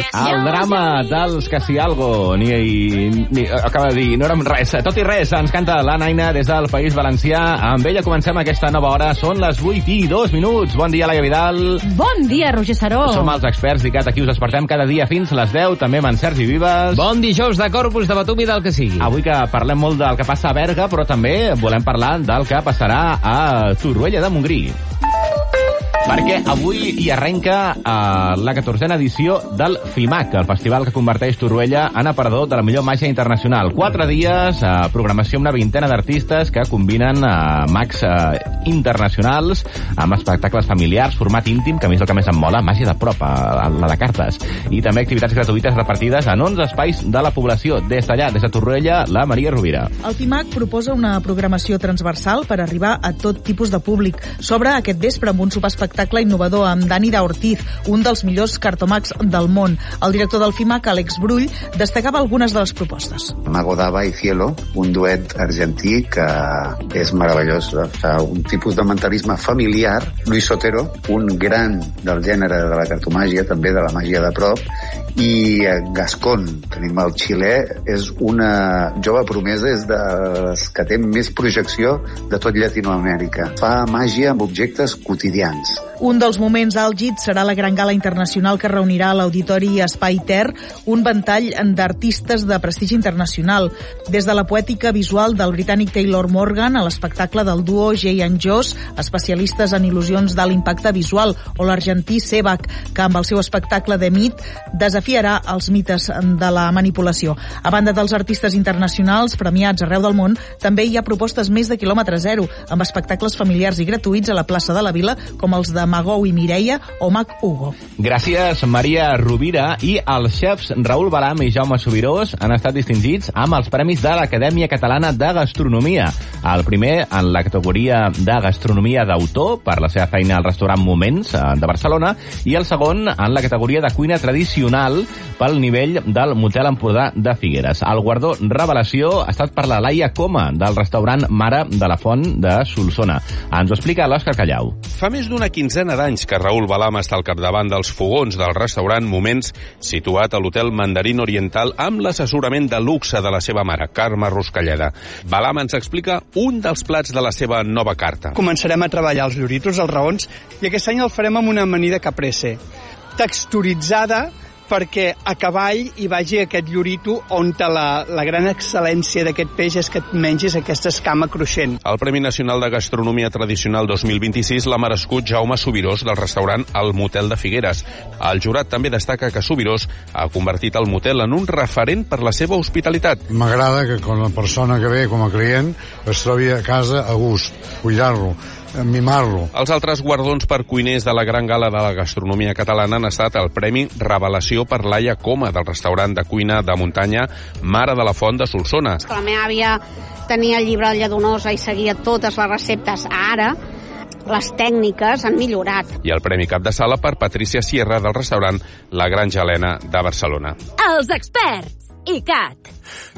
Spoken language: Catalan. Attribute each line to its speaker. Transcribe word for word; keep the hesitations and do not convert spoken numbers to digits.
Speaker 1: El drama dels que si algo ni, ni, acaba de dir, no érem res. Tot i res, ens canta la Naina des del País Valencià. Amb ella comencem aquesta nova hora. Són les vuit i dos minuts. Bon dia, Laia Vidal.
Speaker 2: Bon dia, Roger Saró.
Speaker 1: Som els experts i que aquí us despertem cada dia fins les deu. També amb en Sergi Vives.
Speaker 3: Bon dijous de Corpus, de Batum i del que sigui.
Speaker 1: Avui que parlem molt del que passa a Berga, però també volem parlar del que passarà a Torroella de Montgrí. Perquè avui hi arrenca uh, la catorzena edició del FIMAC, el festival que converteix Torroella en aparador de la millor màgia internacional. Quatre dies, uh, programació amb una vintena d'artistes que combinen uh, mags uh, internacionals amb espectacles familiars, format íntim, que a mi és el que més em mola, màgia de prop, uh, la de cartes, i també activitats gratuïtes repartides en onze espais de la població. Des d'allà, des de Torroella, la Maria Rovira.
Speaker 4: El FIMAC proposa una programació transversal per arribar a tot tipus de públic. S'obre aquest vespre amb un sopar espectacle innovador amb Dani Da Ortiz, un dels millors cartomags del món. El director del FIMAC, Àlex Brull, destacava algunes de les propostes.
Speaker 5: Mago d'Ava i Cielo, un duet argentí que és meravellós. Fa un tipus de mentalisme familiar. Luis Sotero, un gran del gènere de la cartomàgia, també de la màgia de prop, i Gascón, tenim el xilè, és una jove promesa, és de les que té més projecció de tot Llatinoamèrica. Fa màgia amb objectes quotidians.
Speaker 4: Un dels moments àlgids serà la gran gala internacional que reunirà a l'Auditori Espai Ter un ventall d'artistes de prestigi internacional, des de la poètica visual del britànic Taylor Morgan a l'espectacle del duo Jay and Joss, especialistes en il·lusions d'alt impacte visual, o l'argentí Sebak, que amb el seu espectacle The Myth desafiarà els mites de la manipulació. A banda dels artistes internacionals premiats arreu del món, també hi ha propostes més de quilòmetre zero, amb espectacles familiars i gratuïts a la plaça de la Vila, com els de Magou i Mireia o Mag Hugo.
Speaker 1: Gràcies, Maria Rovira. I els xefs Raül Balam i Jaume Subirós han estat distingits amb els premis de l'Acadèmia Catalana de Gastronomia. El primer en la categoria de gastronomia d'autor per la seva feina al restaurant Moments de Barcelona, i el segon en la categoria de cuina tradicional pel nivell del Motel Empordà de Figueres. El guardó revelació ha estat per la Laia Coma, del restaurant Mare de la Font de Solsona. Ens ho explica l'Òscar Callau.
Speaker 6: Fa més d'una quinzena d'anys que Raül Balam està al capdavant dels fogons del restaurant Moments, situat a l'Hotel Mandarín Oriental, amb l'assessorament de luxe de la seva mare, Carme Ruscalleda. Balam ens explica un dels plats de la seva nova carta.
Speaker 7: Començarem a treballar els lloritos, els raons, i aquest any el farem amb una amanida caprese, texturitzada, perquè a cavall hi vagi aquest llorito on la, la gran excel·lència d'aquest peix és que et mengis aquesta escama cruixent.
Speaker 6: El Premi Nacional de Gastronomia Tradicional dos mil vint-i-sis l'ha merescut Jaume Subirós, del restaurant El Motel de Figueres. El jurat també destaca que Subirós ha convertit el motel en un referent per la seva hospitalitat.
Speaker 8: M'agrada que quan la persona que ve com a client es trobi a casa a gust, cuidar-lo, mimar-lo.
Speaker 6: Els altres guardons per cuiners de la gran gala de la gastronomia catalana han estat el Premi Revelació per Laia Coma, del restaurant de cuina de muntanya Mare de la Font de Solsona.
Speaker 9: La meva àvia tenia el llibre de Lladonosa i seguia totes les receptes. Ara les tècniques han millorat.
Speaker 6: I el Premi Cap de Sala per Patricia Sierra, del restaurant La Granja Helena de Barcelona.
Speaker 2: Els experts, I C A T.